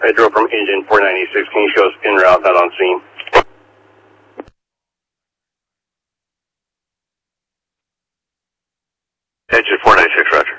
I drove from engine 496. Can you show us en route, not on scene? Engine 496, roger.